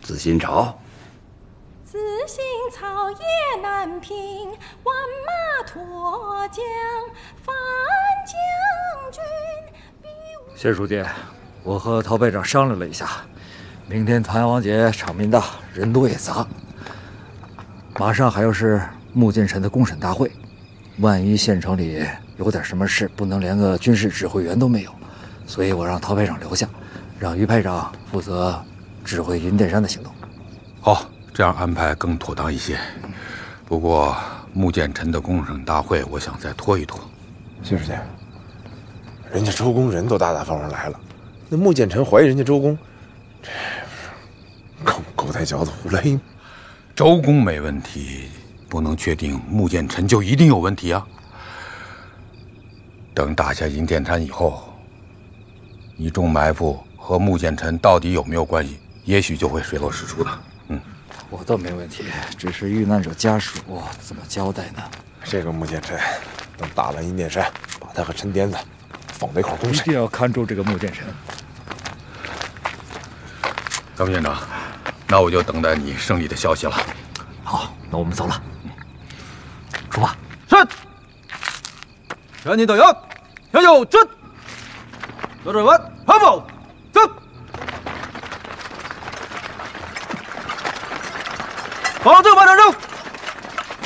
自新朝。 自新草野难平，万马脱缰，范将军。 谢书记，我和陶排长商量了一下，明天团阳节场面大，人多也杂，马上还要是穆剑臣的公审大会，万一县城里有点什么事，不能连个军事指挥员都没有，所以我让陶排长留下，让于排长负责指挥云殿山的行动。 好，这样安排更妥当一些。不过穆剑臣的公审大会，我想再拖一拖。 谢书记，人家周公人都大大方方来了，那穆剑臣怀疑人家周公，这不是狗带嚼子胡来吗？ 周公没问题，不能确定穆剑臣就一定有问题啊。等打下银殿山以后，你中埋伏和穆剑臣到底有没有关系，也许就会水落石出的。 我倒没问题，只是遇难者家属怎么交代呢？ 这个穆剑臣，等打完银殿山，把他和陈颠子放在一块公审， 一定要看住这个穆剑臣。 张县长，那我就等待你胜利的消息了。 好，那我们走了，出发。 是。全体队员，向右转。左转弯，跑步，走。保证完成任务。